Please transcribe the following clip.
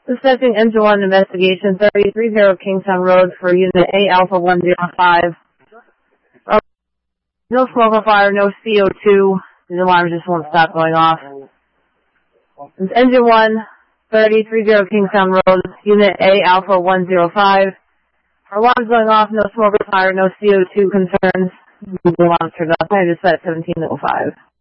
Discussing Engine 1 investigation, 3030 Kingstown Road for Unit A Alpha 105. No smoke or fire, no CO2. The alarm just won't stop going off. It's Engine 1, 3030 Kingstown Road, Unit A Alpha 105. Alarm's going off, no smoke or fire, no CO2 concerns. The alarm's turned off. I just set 1705.